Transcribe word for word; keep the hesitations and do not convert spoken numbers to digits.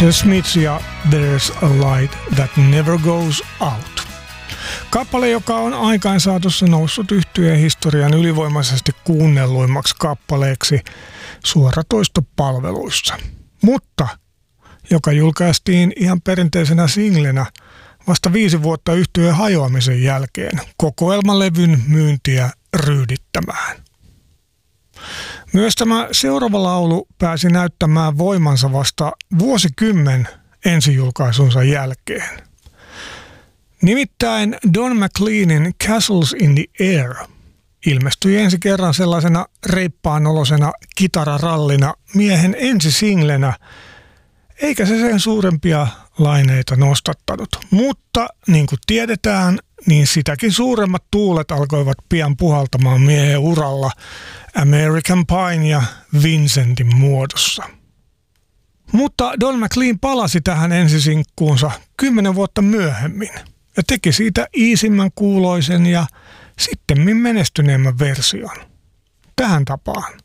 The Smiths ja There's a Light That Never Goes Out. Kappale, joka on aikaansaatossa noussut yhtyeen historian ylivoimaisesti kuunnelluimmaksi kappaleeksi suoratoistopalveluissa, mutta joka julkaistiin ihan perinteisenä singlenä vasta viisi vuotta yhtyeen hajoamisen jälkeen kokoelmalevyn myyntiä ryydittämään. Myös tämä seuraava laulu pääsi näyttämään voimansa vasta vuosikymmen ensijulkaisunsa jälkeen. Nimittäin Don McLeanin Castles in the Air ilmestyi ensi kerran sellaisena reippaanolosena kitararallina miehen ensisinglenä, eikä se sen suurempia laineita nostattanut. Mutta niin kuin tiedetään, niin sitäkin suuremmat tuulet alkoivat pian puhaltamaan miehen uralla American Pie ja Vincentin muodossa. Mutta Don McLean palasi tähän ensisinkkuunsa kymmenen vuotta myöhemmin ja teki siitä iisimmän kuuloisen ja sittemmin menestyneemmän version. Tähän tapaan.